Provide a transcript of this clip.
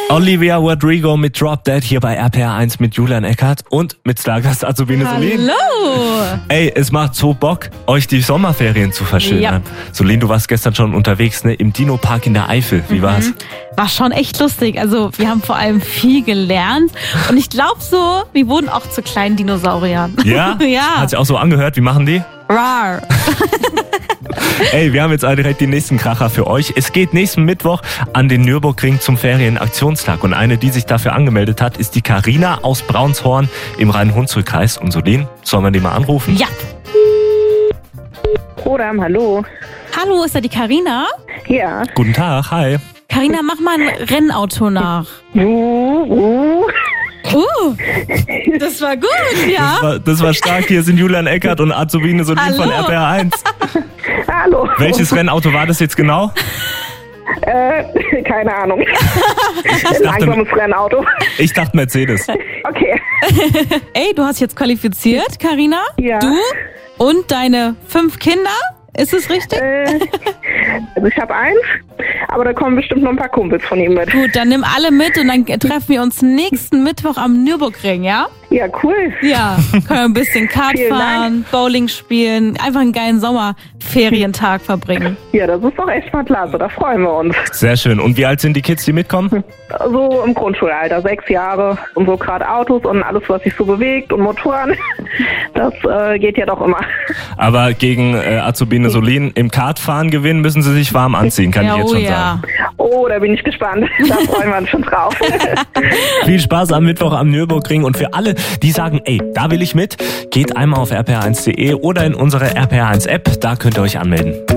Olivia Rodrigo mit Drop Dead hier bei RPR 1 mit Julian Eckert und mit Stargast Azubine Solin. Hallo! Ey, es macht so Bock, euch die Sommerferien zu verschönern. Ja. Solin, du warst gestern schon unterwegs, ne? Im Dino-Park in der Eifel. Wie war's? War schon echt lustig. Also wir haben vor allem viel gelernt. Und ich glaube so, wir wurden auch zu kleinen Dinosauriern. Ja? Ja. Hat sich auch so angehört. Wie machen die? Rar. Ey, wir haben jetzt direkt die nächsten Kracher für euch. Es geht nächsten Mittwoch an den Nürburgring zum Ferienaktionstag. Und eine, die sich dafür angemeldet hat, ist die Carina aus Braunshorn im Rhein-Hunsrück-Kreis. Und Solin, sollen wir die mal anrufen? Ja. Rodam, hallo. Hallo, ist da die Carina? Ja. Guten Tag, hi. Carina, mach mal ein Rennauto nach. Das war gut, ja. Das war stark. Hier sind Julian Eckert und Azubine Solin Hallo. von RPR 1. Hallo. Welches Rennauto war das jetzt genau? Keine Ahnung. Ein dachte- langsames Rennauto. Ich dachte Mercedes. Okay. Ey, du hast jetzt qualifiziert, Carina. Ja. Du und deine 5 Kinder. Ist es richtig? Also ich habe eins, aber da kommen bestimmt noch ein paar Kumpels von ihm mit. Gut, dann nimm alle mit und dann treffen wir uns nächsten Mittwoch am Nürburgring, ja? Ja, cool. Ja, können wir ein bisschen Kart Vielen fahren, Bowling spielen, einfach einen geilen Sommerferientag verbringen. Ja, das ist doch echt mal klasse. Da freuen wir uns. Sehr schön. Und wie alt sind die Kids, die mitkommen? So im Grundschulalter, 6 Jahre und so gerade Autos und alles, was sich so bewegt und Motoren. Das geht ja doch immer. Aber gegen Azubine Solin im Kartfahren gewinnen, müssen sie sich warm anziehen, kann ich jetzt schon sagen. Oh, da bin ich gespannt. Da freuen wir uns schon drauf. Viel Spaß am Mittwoch am Nürburgring und für alle, die sagen, ey, da will ich mit, geht einmal auf rpr1.de oder in unsere RPR1 App, da könnt ihr euch anmelden.